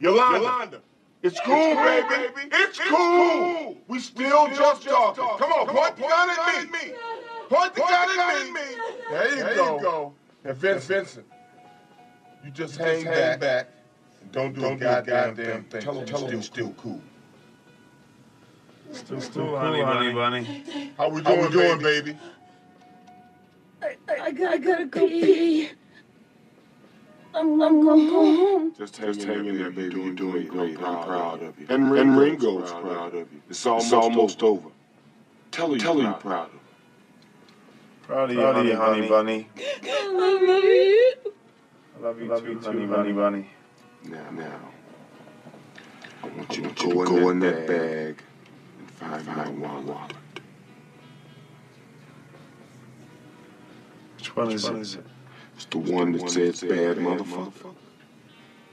Yolanda. It's cool, baby. It's cool. We still just talking. Come on, point the gun at me. Point the gun at me. There you go. And Vincent, you just hang back and don't do a goddamn thing. Tell them we're still cool. Still cool, honey bunny. How we doing, baby? I gotta go pee. I'm going home. Just hang in there, baby. You're doing great. I'm proud of you. And Ringo's proud of you. It's almost over. Tell her you're proud of her. Proud of you, honey bunny. I love you. I love you too, honey bunny. Now, I want you to go in that bag and find my wallet. Which one is it? It's the one that says bad motherfucker.